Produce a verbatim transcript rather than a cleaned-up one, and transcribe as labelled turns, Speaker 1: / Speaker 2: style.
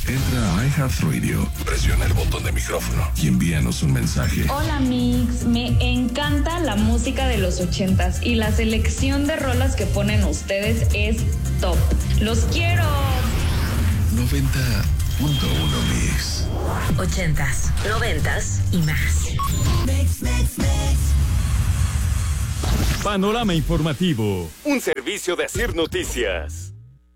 Speaker 1: Entra a iHeartRadio, presiona el botón de micrófono y envíanos un mensaje.
Speaker 2: Hola Mix, me encanta la música de los ochentas y la selección de rolas que ponen ustedes es top. ¡Los quiero!
Speaker 1: noventa punto uno Mix.
Speaker 3: Ochentas, noventas y más.
Speaker 4: Mix, mix, mix.
Speaker 5: Panorama informativo, un servicio de Asir Noticias.